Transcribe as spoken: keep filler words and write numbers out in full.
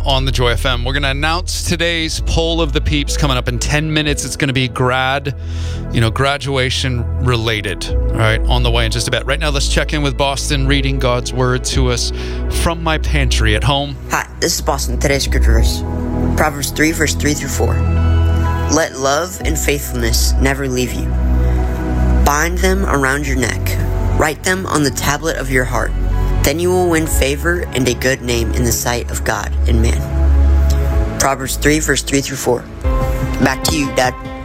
on the Joy F M. We're going to announce today's poll of the peeps coming up in ten minutes. It's going to be grad, you know, graduation related, all right, on the way in just a bit. Right now, let's check in with Boston, reading God's word to us from my pantry at home. Hi, this is Boston. Today's scripture verse, Proverbs three, verse three through four. Let love and faithfulness never leave you. Bind them around your neck. Write them on the tablet of your heart. Then you will win favor and a good name in the sight of God and man. Proverbs three, verse three through four. Back to you, Dad.